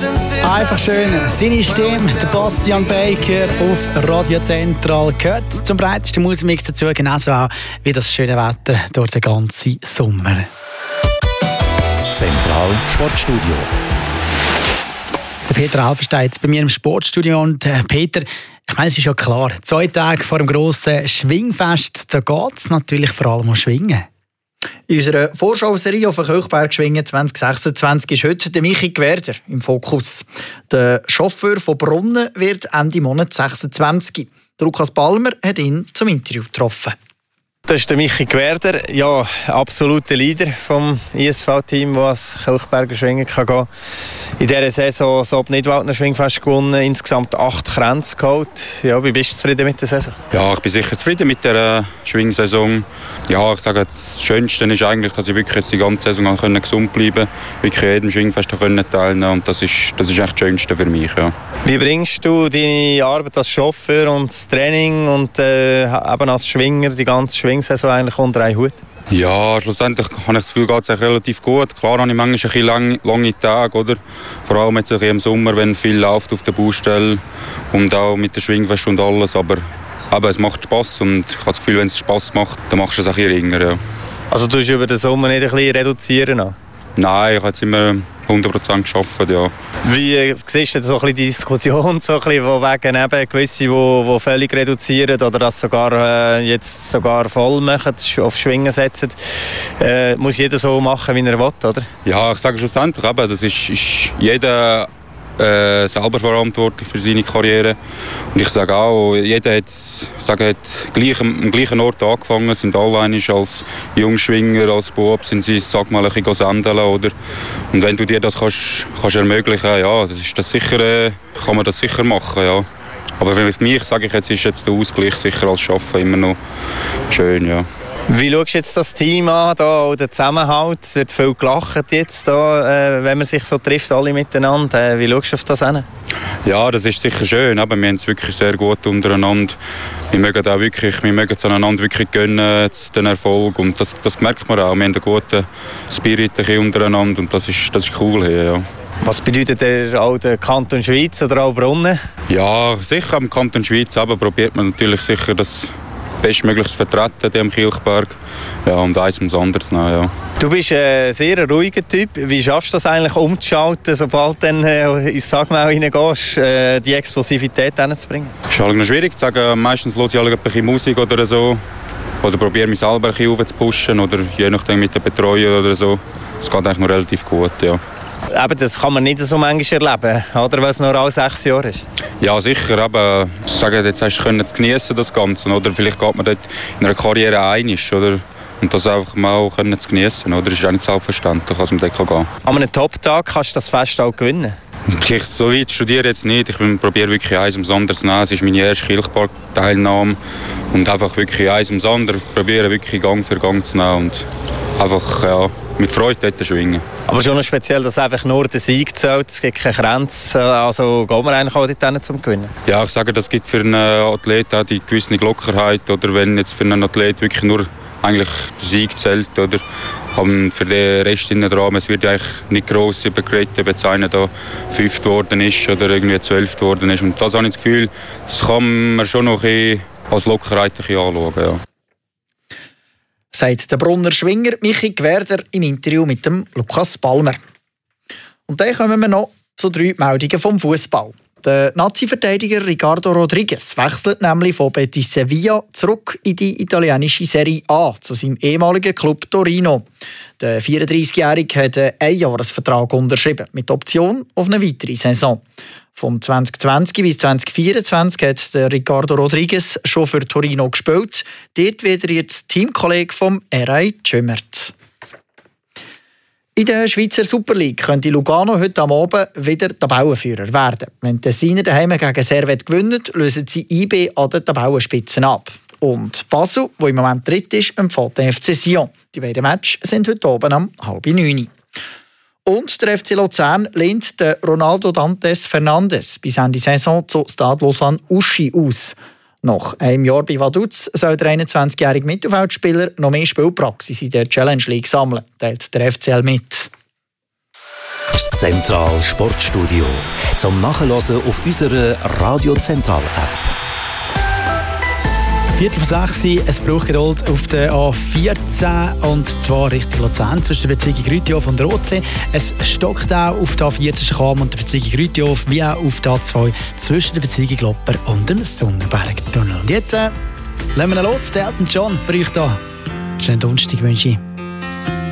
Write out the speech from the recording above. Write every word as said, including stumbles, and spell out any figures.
Einfach schön. Seine Stimme, der Bastian Baker auf Radio Zentral, gehört zum breitesten Musikmix dazu, genauso auch wie das schöne Wetter durch den ganzen Sommer. Zentral Sportstudio. Der Peter Helfer steht jetzt bei mir im Sportstudio und äh, Peter, ich meine, es ist ja klar, zwei Tage vor dem grossen Schwingfest, da geht es natürlich vor allem um Schwingen. In unserer Vorschauserie auf den Köchberg Schwingen zwanzig sechsundzwanzig ist heute der Michi Gwerder im Fokus. Der Chauffeur von Brunnen wird Ende Monat sechsundzwanzig. Lukas Palmer hat ihn zum Interview getroffen. Das ist der Michi Gwerder, ja, absoluter Leader vom I S V-Team, das ans Köchberger Schwingen kann gehen. In dieser Saison das Ob-Nidwaldner Schwingfest gewonnen, insgesamt acht Kränze geholt. Ja, wie bist du zufrieden mit der Saison? Ja, ich bin sicher zufrieden mit der äh, Schwingsaison. Ja, ich sage, das Schönste ist eigentlich, dass ich wirklich jetzt die ganze Saison können gesund bleiben konnte, wirklich an jedem Schwingfest teilnehmen konnte. Und das ist, das ist echt das Schönste für mich. Ja. Wie bringst du deine Arbeit als Chauffeur und das Training und äh, eben als Schwinger, die ganze Schwingsaison eigentlich unter einen Hut? Ja, schlussendlich habe ich das Gefühl, geht es relativ gut. Klar habe ich manchmal ein bisschen lang, lange Tage, oder? Vor allem jetzt im Sommer, wenn viel läuft auf der Baustelle und auch mit der Schwingfest und alles. Aber, aber es macht Spass und ich habe das Gefühl, wenn es Spass macht, dann machst du es auch ein bisschen länger. Ja. Also tust du über den Sommer nicht ein bisschen reduzieren? Noch? Nein, ich habe jetzt immer hundert Prozent gearbeitet, ja. Wie äh, siehst du so ein bisschen die Diskussion, so ein bisschen, wo wegen eben gewisse, wo, wo völlig reduzieren oder das sogar äh, jetzt sogar voll machen, auf Schwingen setzen? Äh, muss jeder so machen, wie er will, oder? Ja, ich sage schlussendlich, eben, das ist, ist jeder äh, selber verantwortlich für seine Karriere. Und ich sage auch, jeder hat, sage, hat gleich, am gleichen Ort angefangen, sind alle als Jungschwinger, als Bub, sind sie, sag mal, ein bisschen sendeln, oder? Und wenn du dir das kannst, kannst ermöglichen, ja, das ist das sicher, äh, kann man das sicher machen, ja. Aber für mich, sage ich jetzt, ist jetzt der Ausgleich sicher als Arbeiten immer noch schön, ja. Wie schaust du jetzt das Team an, da, oder den Zusammenhalt? Es wird viel gelacht jetzt, da, äh, wenn man sich so trifft, alle miteinander. Äh, wie schaust du auf das hin? Ja, das ist sicher schön. Aber wir haben es wirklich sehr gut untereinander. Wir mögen auch wirklich, wir mögen es aneinander wirklich gönnen, den Erfolg. Und das, das merkt man auch. Wir haben einen guten Spirit untereinander und das ist, das ist cool hier, ja. Was bedeutet der auch der Kanton Schweiz oder auch Brunnen? Ja, sicher am Kanton Schweiz, aber probiert man natürlich sicher das bestmöglichst vertreten am Kilchberg. Ja, und eins ums anderes noch, ja. Du bist ein sehr ruhiger Typ. Wie schaffst du das eigentlich umzuschalten, sobald du dann äh, ins Sagmau reingehst, äh, die Explosivität hinzubringen? Das ist halt noch schwierig zu sagen. Meistens höre ich halt ein bisschen Musik oder so. Oder probiere mich selber ein bisschen aufzupushen. Oder je nachdem mit der Betreuung oder so. Das geht eigentlich noch relativ gut, ja. Eben, das kann man nicht so manchmal erleben, oder, weil es nur alle sechs Jahre ist. Ja, sicher. Aber ich sage, jetzt hast du es genießen, das Ganze. Oder vielleicht geht man dort in einer Karriere einig, oder? Und das einfach mal können zu genießen, oder? Das ist auch nicht selbstverständlich, dass man dort gehen kann. An einem Top-Tag kannst du das Fest auch gewinnen? Ich so weit studiere jetzt nicht. Ich probiere wirklich eins ums andere zu nehmen. Es ist meine erste Kilchberg-Teilnahme. Und einfach wirklich eins ums andere. Ich probiere wirklich Gang für Gang zu nehmen. Und einfach, ja, mit Freude dort schwingen. Aber schon noch speziell, dass einfach nur der Sieg zählt, es gibt keine Grenze. Also geht man eigentlich auch dort zum Gewinnen? Ja, ich sage, das gibt für einen Athlet auch die gewisse Lockerheit. Oder wenn jetzt für einen Athlet wirklich nur eigentlich der Sieg zählt. Oder für den Rest in den Rahmen, es wird eigentlich nicht gross übergeredet, ob jetzt einer da fünft geworden ist oder irgendwie zwölft geworden ist. Und das habe ich das Gefühl, das kann man schon noch ein als Lockerheit ein bisschen anschauen. Ja. Sagt der Brunner Schwinger Michi Gwerder im Interview mit dem Lukas Palmer. Und dann kommen wir noch zu drei Meldungen vom Fußball. Der Nazi-Verteidiger Ricardo Rodriguez wechselt nämlich von Betis Sevilla zurück in die italienische Serie A zu seinem ehemaligen Club Torino. Der vierunddreißigjährige hat einen Einjahresvertrag unterschrieben mit Option auf eine weitere Saison. Vom zwanzig zwanzig bis zwanzig vierundzwanzig hat der Ricardo Rodriguez schon für Torino gespielt. Dort wird er jetzt Teamkollege vom R I Cömert. In der Schweizer Super League könnte Lugano heute am Abend wieder Tabellenführer werden. Wenn die Tessiner daheim gegen Servette gewinnen, lösen sie I B an den Tabellenspitzen ab. Und Basel, wo im Moment dritt ist, empfiehlt den F C Sion. Die beiden Matches sind heute Abend um halb neun. Und der F C Luzern lehnt den Ronaldo Dantes Fernandes bis Ende Saison zu Stade Lausanne Uschi aus. Nach einem Jahr bei Vaduz soll der einundzwanzigjährige Mittelfeldspieler noch mehr Spielpraxis in der Challenge League sammeln, teilt der F C L mit. Das Zentral Sportstudio. Zum Nachhören auf unserer Radio Zentral App. Viertel vor sechs, es braucht Geduld auf der A vierzehn und zwar Richtung Luzern zwischen der Verzweigung Rüttihof und Rotsee. Es stockt auch auf der A vierzehn Cham und der Verzweigung Rüttihof wie auch auf der A zwei zwischen der Verzweigung Lopper und dem Sonnenberg-Tunnel. Und jetzt äh, lassen wir ihn los, der Elton John für euch da. Schönen Donnerstag wünsche ich.